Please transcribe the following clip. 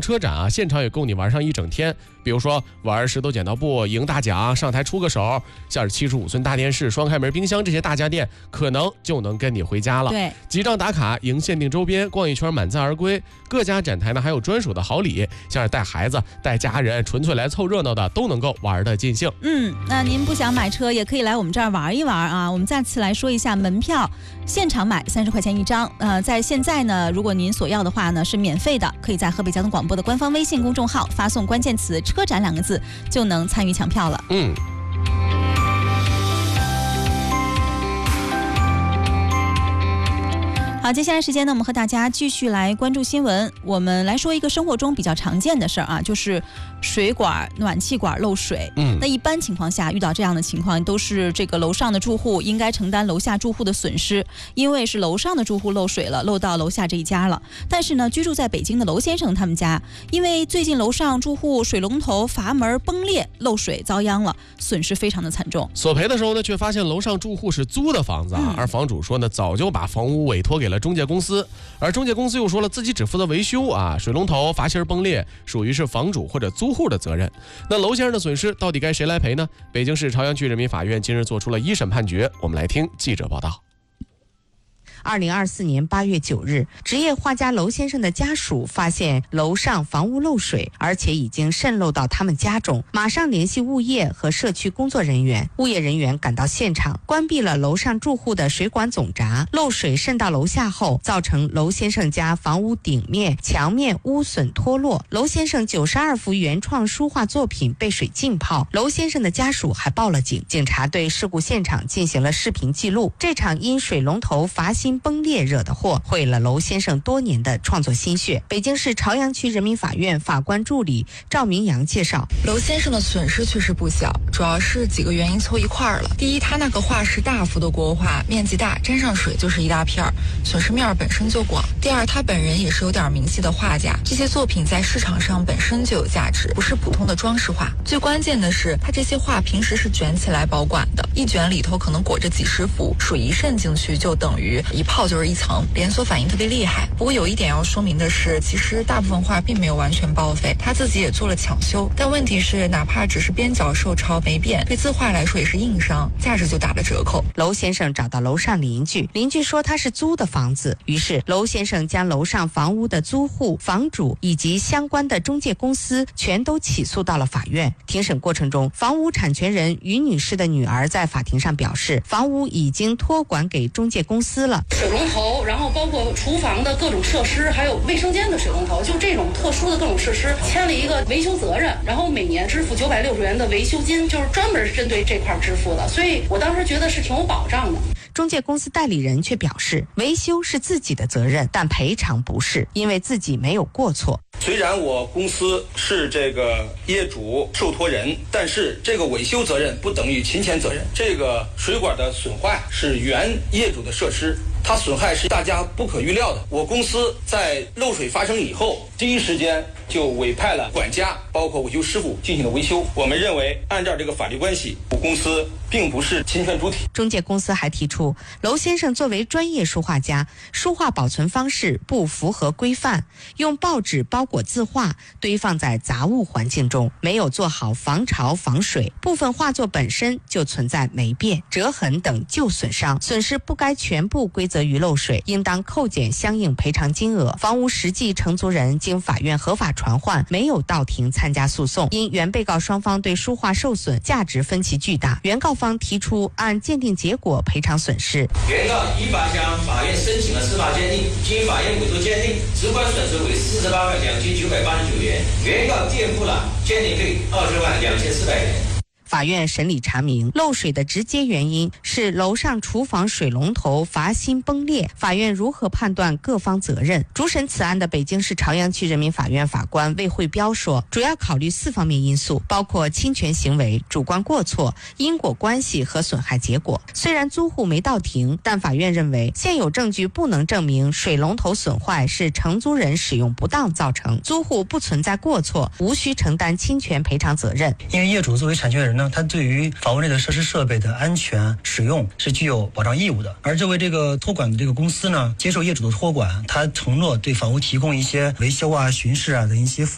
车展啊，现场也够你玩上一整天。比如说玩石头剪刀布赢大奖，上台出个手，像是75寸大电视、双开门冰箱这些大家电，可能就能跟你回家了。 对， 几张打卡赢限定周边，逛一圈满载而归。各家展台呢还有专属的好礼，像是带孩子、带家人，纯粹来凑热闹的都能够玩得尽兴。 那您不想买车，也可以来我们这儿玩一玩啊。我们再次来说一下门票，现场买30块钱一张。在现在呢，如果您所要的话呢是免费的，可以在河北交通广播的官方微信公众号发送关键词车展2个字，就能参与抢票了。好，接下来时间呢，我们和大家继续来关注新闻。我们来说一个生活中比较常见的事儿啊，就是水管、暖气管漏水。那一般情况下遇到这样的情况，都是这个楼上的住户应该承担楼下住户的损失，因为是楼上的住户漏水了，漏到楼下这一家了。但是呢，居住在北京的楼先生他们家，因为最近楼上住户水龙头阀门崩裂，漏水遭殃了，损失非常的惨重。 索赔的时候呢，却发现楼上住户是租的房子啊，而房主说呢，早就把房屋委托给了中介公司，而中介公司又说了自己只负责维修啊，水龙头阀芯崩裂属于是房主或者租户的责任。那楼先生的损失到底该谁来赔呢？北京市朝阳区人民法院今日做出了一审判决，我们来听记者报道。 2024年8月9日，职业画家楼先生的家属发现楼上房屋漏水，而且已经渗漏到他们家中，马上联系物业和社区工作人员。物业人员赶到现场，关闭了楼上住户的水管总闸，漏水渗到楼下后，造成楼先生家房屋顶面、墙面污损脱落。楼先生92幅原创书画作品被水浸泡，楼先生的家属还报了警。警察对事故现场进行了视频记录。这场因水龙头阀芯崩裂惹的祸，毁了楼先生多年的创作心血。北京市朝阳区人民法院法官助理赵明阳介绍， 楼先生的损失确实不小，主要是几个原因凑一块儿了。第一，他那个画是大幅的国画，面积大，沾上水就是一大片儿，损失面本身就广。第二，他本人也是有点名气的画家，这些作品在市场上本身就有价值，不是普通的装饰画。最关键的是，他这些画平时是卷起来保管的，一卷里头可能裹着几十幅，水一渗进去就等于一泡就是一层，连锁反应特别厉害。不过有一点要说明的是，其实大部分画并没有完全报废，他自己也做了抢修。但问题是，哪怕只是边角受潮没变，对字画来说也是硬伤，价值就打了折扣。 楼先生找到楼上邻居，邻居说他是租的房子，于是楼先生将楼上房屋的租户、房主以及相关的中介公司全都起诉到了法院。庭审过程中，房屋产权人于女士的女儿在法庭上表示，房屋已经托管给中介公司了。 水龙头，然后包括厨房的各种设施，还有卫生间的水龙头，就这种特殊的各种设施，签了一个维修责任，然后每年支付960元的维修金，就是专门针对这块支付的。所以我当时觉得是挺有保障的。 中介公司代理人却表示，维修是自己的责任，但赔偿不是，因为自己没有过错。 虽然我公司是这个业主受托人，但是这个维修责任不等于侵权责任。这个水管的损坏是原业主的设施，它损害是大家不可预料的。我公司在漏水发生以后，第一时间就委派了管家，包括维修师傅进行了维修。我们认为，按照这个法律关系，我公司并不是侵权主体。 中介公司还提出，楼先生作为专业书画家，书画保存方式不符合规范，用报纸包裹字画，堆放在杂物环境中，没有做好防潮防水，部分画作本身就存在霉变、折痕等旧损伤，损失不该全部归责于漏水，应当扣减相应赔偿金额。房屋实际承租人经法院合法传唤，没有到庭参加诉讼。因原被告双方对书画受损价值分歧巨大，原告方提出按鉴定结果赔偿损失。 原告依法向法院申请了司法鉴定，经法院委托鉴定，直观损失为48万2989元，原告垫付了鉴定费20万2400元。 法院审理查明，漏水的直接原因是楼上厨房水龙头阀芯崩裂。法院如何判断各方责任？主审此案的北京市朝阳区人民法院法官魏慧彪说，主要考虑4方面因素，包括侵权行为、主观过错、因果关系和损害结果。虽然租户没到庭，但法院认为现有证据不能证明水龙头损坏是承租人使用不当造成，租户不存在过错，无需承担侵权赔偿责任。 因为业主作为产权人，他对于房屋内的设施设备的安全使用是具有保障义务的，而作为这个托管的这个公司呢，接受业主的托管，他承诺对房屋提供一些维修啊、巡视啊的一些服务。